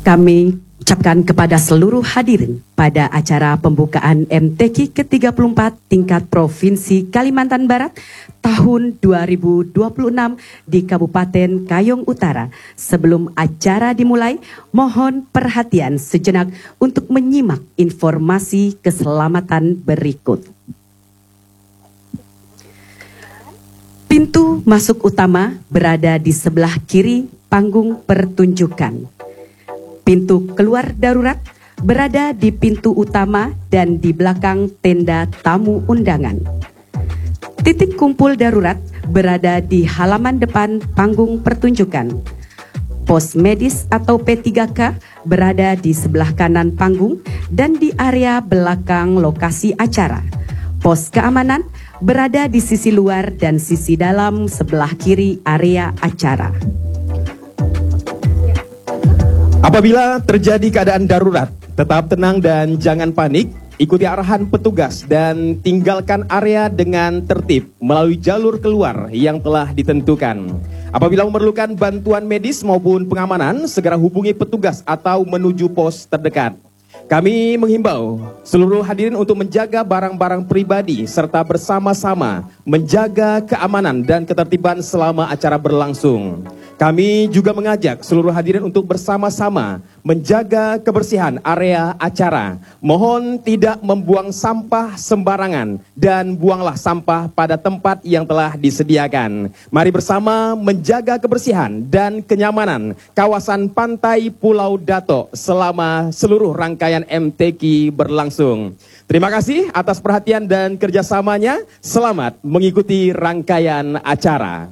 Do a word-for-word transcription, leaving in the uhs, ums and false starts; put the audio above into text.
Kami ucapkan kepada seluruh hadirin pada acara pembukaan M T Q ke tiga puluh empat tingkat Provinsi Kalimantan Barat tahun dua ribu dua puluh enam di Kabupaten Kayong Utara. Sebelum acara dimulai, mohon perhatian sejenak untuk menyimak informasi keselamatan berikut. Pintu masuk utama berada di sebelah kiri panggung pertunjukan. Pintu keluar darurat berada di pintu utama dan di belakang tenda tamu undangan. Titik kumpul darurat berada di halaman depan panggung pertunjukan. Pos medis atau P tiga K berada di sebelah kanan panggung dan di area belakang lokasi acara. Pos keamanan berada di sisi luar dan sisi dalam sebelah kiri area acara. Apabila terjadi keadaan darurat, tetap tenang dan jangan panik. Ikuti arahan petugas dan tinggalkan area dengan tertib melalui jalur keluar yang telah ditentukan. Apabila memerlukan bantuan medis maupun pengamanan, segera hubungi petugas atau menuju pos terdekat. Kami menghimbau seluruh hadirin untuk menjaga barang-barang pribadi serta bersama-sama menjaga keamanan dan ketertiban selama acara berlangsung. Kami juga mengajak seluruh hadirin untuk bersama-sama menjaga kebersihan area acara. Mohon tidak membuang sampah sembarangan dan buanglah sampah pada tempat yang telah disediakan. Mari bersama menjaga kebersihan dan kenyamanan kawasan pantai Pulau Dato selama seluruh rangkaian M T Q berlangsung. Terima kasih atas perhatian dan kerjasamanya. Selamat mengikuti rangkaian acara.